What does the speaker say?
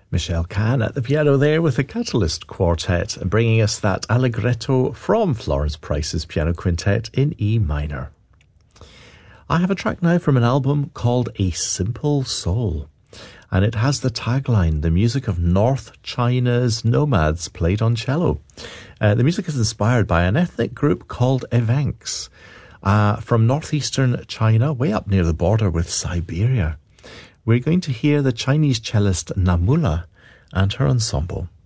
Michelle Kahn at the piano there with the Catalyst Quartet, bringing us that Allegretto from Florence Price's Piano Quintet in E minor. I have a track now from an album called A Simple Soul, and it has the tagline, the music of North China's nomads played on cello. The music is inspired by an ethnic group called Evenks from northeastern China, way up near the border with Siberia. We're going to hear the Chinese cellist Namula and her ensemble.